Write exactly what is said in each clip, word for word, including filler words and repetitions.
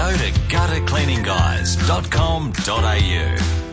go to gutter cleaning guys dot com dot a u.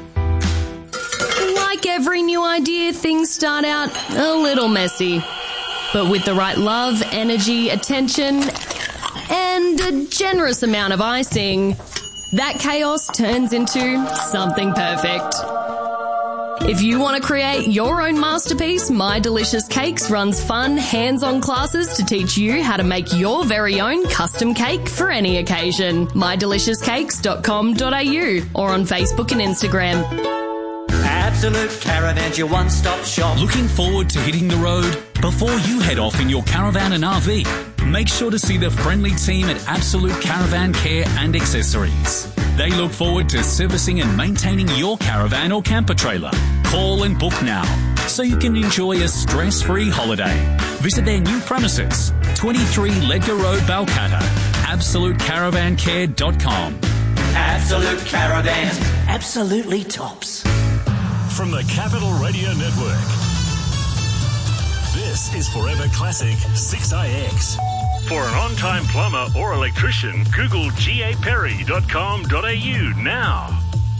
Like every new idea, things start out a little messy. But with the right love, energy, attention, and a generous amount of icing, that chaos turns into something perfect. If you want to create your own masterpiece, My Delicious Cakes runs fun, hands-on classes to teach you how to make your very own custom cake for any occasion. my delicious cakes dot com dot a u or on Facebook and Instagram. Absolute Caravan's your one-stop shop. Looking forward to hitting the road? Before you head off in your caravan and R V, make sure to see the friendly team at Absolute Caravan Care and Accessories. They look forward to servicing and maintaining your caravan or camper trailer. Call and book now so you can enjoy a stress-free holiday. Visit their new premises, twenty-three Ledger Road, Balcatta. absolute caravan care dot com. Absolute Caravans. Absolutely tops. From the Capital Radio Network, this is Forever Classic six I X. For an on-time plumber or electrician, Google g a perry dot com dot a u now.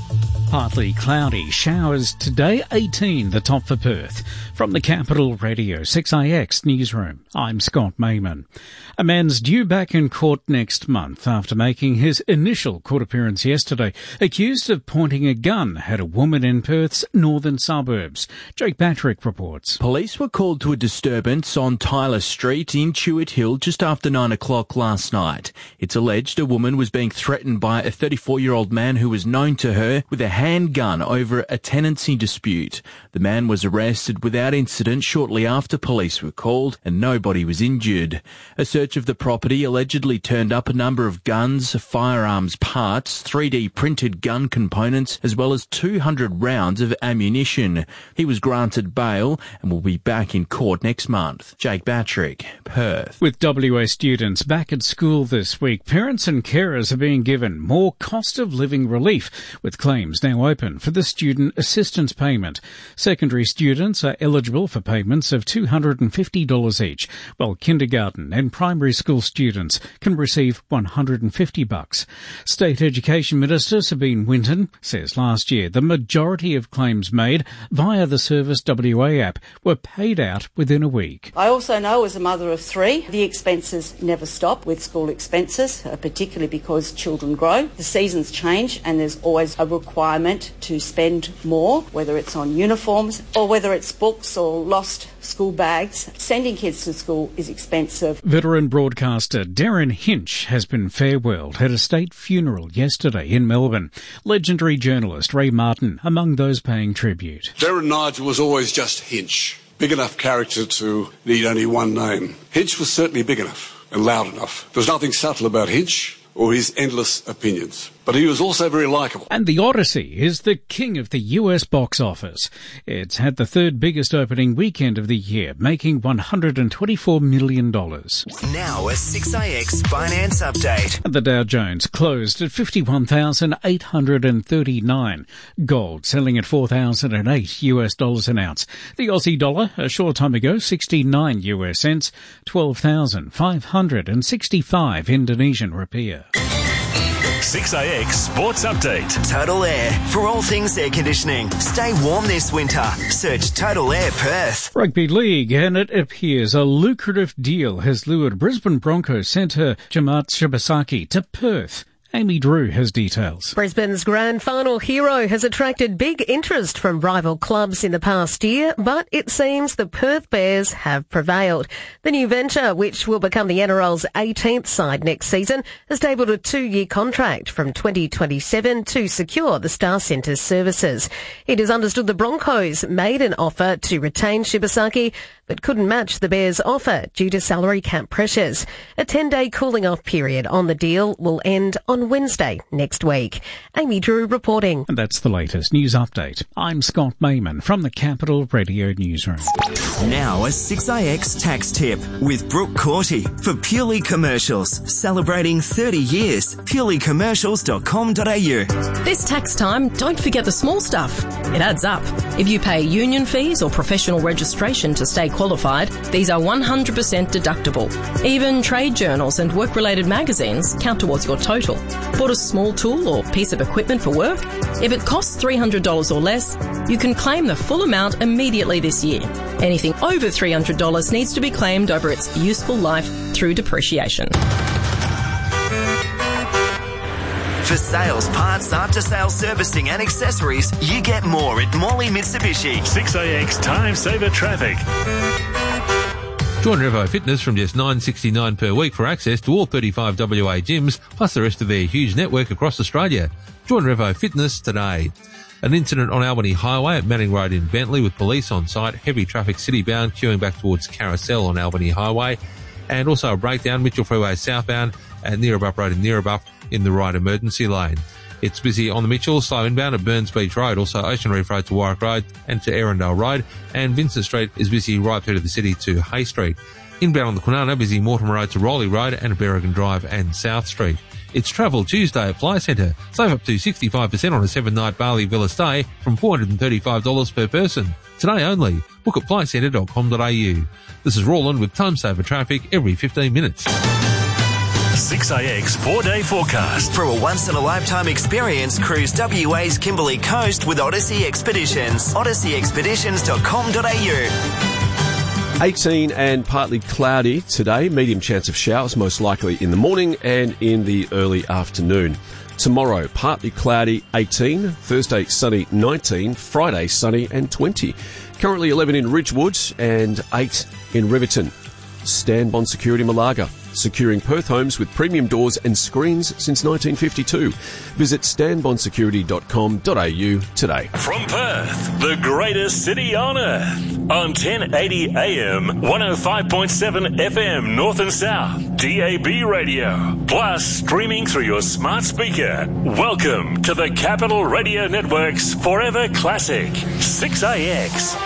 Partly cloudy, showers today, eighteen, the top for Perth. From the Capital Radio six I X newsroom, I'm Scott Mayman. A man's due back in court next month after making his initial court appearance yesterday, accused of pointing a gun at a woman in Perth's northern suburbs. Jake Patrick reports. Police were called to a disturbance on Tyler Street in Chewett Hill just after nine o'clock last night. It's alleged a woman was being threatened by a thirty-four-year-old man who was known to her with a handgun over a tenancy dispute. The man was arrested without incident shortly after police were called and nobody was injured. A search of the property allegedly turned up a number of guns, firearms parts, three D printed gun components, as well as two hundred rounds of ammunition. He was granted bail and will be back in court next month. Jake Patrick, Perth. With W A students back at school this week, parents and carers are being given more cost of living relief, with claims now open for the student assistance payment. Secondary students are eligible for payments of two hundred fifty dollars each, while kindergarten and primary school students can receive one hundred fifty bucks. State Education Minister Sabine Winton says last year the majority of claims made via the Service W A app were paid out within a week. I also know, as a mother of three, the expenses never stop with school expenses, uh, particularly because children grow. The seasons change and there's always a requirement to spend more, whether it's on uniforms or whether it's books or lost school bags. Sending kids to school is expensive. Veteran broadcaster Darren Hinch has been farewelled at a state funeral yesterday in Melbourne. Legendary journalist Ray Martin among those paying tribute. Darren Nigel was always just Hinch. Big enough character to need only one name. Hinch was certainly big enough and loud enough. There was nothing subtle about Hinch or his endless opinions. But he was also very likeable. And The Odyssey is the king of the U S box office. It's had the third biggest opening weekend of the year, making one hundred twenty-four million dollars. Now a six I X finance update. The Dow Jones closed at fifty-one thousand eight hundred thirty-nine. Gold selling at four thousand eight U S dollars an ounce. The Aussie dollar, a short time ago, sixty-nine U S cents, twelve thousand five hundred sixty-five Indonesian rupiah. six I X Sports Update. Total Air. For all things air conditioning. Stay warm this winter. Search Total Air Perth. Rugby League, and it appears a lucrative deal has lured Brisbane Broncos centre Jamaat Shibasaki to Perth. Amy Drew has details. Brisbane's grand final hero has attracted big interest from rival clubs in the past year, but it seems the Perth Bears have prevailed. The new venture, which will become the N R L's eighteenth side next season, has tabled a two-year contract from twenty twenty-seven to secure the Star Centre's services. It is understood the Broncos made an offer to retain Shibasaki, but couldn't match the Bears' offer due to salary cap pressures. A ten-day cooling-off period on the deal will end on Wednesday next week. Amy Drew reporting. And that's the latest news update. I'm Scott Mayman from the Capital Radio Newsroom. Now a six I X tax tip with Brooke Corty for Purely Commercials. Celebrating thirty years. purely commercials dot com dot a u. This tax time, don't forget the small stuff. It adds up. If you pay union fees or professional registration to stay qualified, these are one hundred percent deductible. Even trade journals and work-related magazines count towards your total. Bought a small tool or piece of equipment for work? If it costs three hundred dollars or less, you can claim the full amount immediately this year. Anything over three hundred dollars needs to be claimed over its useful life through depreciation. For sales, parts, after-sales servicing and accessories, you get more at Morley Mitsubishi. six A X Time Saver Traffic. Join Revo Fitness from just nine dollars sixty-nine per week for access to all thirty-five W A gyms, plus the rest of their huge network across Australia. Join Revo Fitness today. An incident on Albany Highway at Manning Road in Bentley with police on site, heavy traffic city-bound queuing back towards Carousel on Albany Highway, and also a breakdown Mitchell Freeway southbound at Neerabup Road in Neerabup in the right emergency lane. It's busy on the Mitchell, slow inbound at Burns Beach Road, also Ocean Reef Road to Warwick Road and to Erindale Road, and Vincent Street is busy right through to the city to Hay Street. Inbound on the Kwinana, busy Mortimer Road to Rowley Road and Berrigan Drive and South Street. It's Travel Tuesday at Fly Centre. Save up to sixty-five percent on a seven-night Bali Villa stay from four hundred thirty-five dollars per person. Today only. Book at fly centre dot com dot a u. This is Roland with Time Saver Traffic every fifteen minutes. six A X four-day forecast. For a once-in-a-lifetime experience, cruise W A's Kimberley Coast with Odyssey Expeditions. odyssey expeditions dot com dot a u. eighteen and partly cloudy today. Medium chance of showers, most likely in the morning and in the early afternoon. Tomorrow, partly cloudy, eighteen. Thursday, sunny, nineteen. Friday, sunny and twenty. Currently eleven in Ridgewood and eight in Riverton. Stanbond Security Malaga, securing Perth homes with premium doors and screens since nineteen fifty-two. Visit stanbond security dot com dot a u today. From Perth, the greatest city on earth. On ten eighty A M, one oh five point seven F M North and South, D A B radio, plus streaming through your smart speaker. Welcome to the Capital Radio Network's Forever Classic, six A X.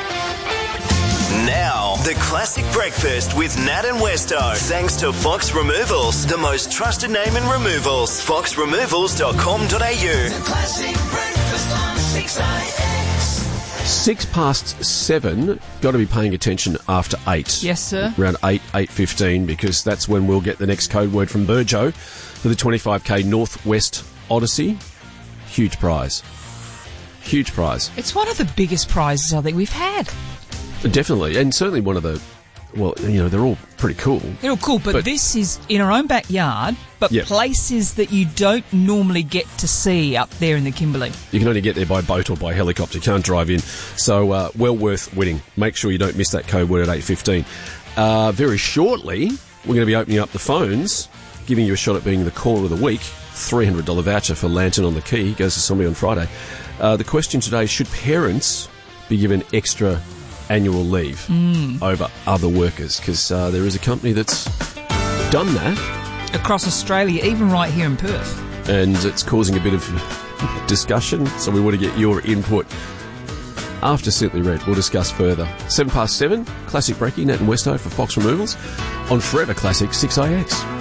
Now, the Classic Breakfast with Nat and Westo. Thanks to Fox Removals, the most trusted name in removals. fox removals dot com dot a u. The Classic Breakfast on six A X. Six past seven, got to be paying attention after eight. Yes, sir. Around eight, eight fifteen, because that's when we'll get the next code word from Burjo for the twenty-five K Northwest Odyssey. Huge prize. Huge prize. It's one of the biggest prizes I think we've had. Definitely, and certainly one of the, well, you know, they're all pretty cool. They're all cool, but, but this is in our own backyard, but yep. places that you don't normally get to see up there in the Kimberley. You can only get there by boat or by helicopter. You can't drive in. So, uh, well worth winning. Make sure you don't miss that code word at eight fifteen. Uh, very shortly, we're going to be opening up the phones, giving you a shot at being the caller of the week. three hundred dollars voucher for Lantern on the Key. Goes to somebody on Friday. Uh, the question today, should parents be given extra annual leave mm. over other workers? Because uh, there is a company that's done that. Across Australia, even right here in Perth. And it's causing a bit of discussion, so we want to get your input. After Simply Red, we'll discuss further. Seven past seven, Classic Breaking, Nat and Westo for Fox Removals on Forever Classic six A X.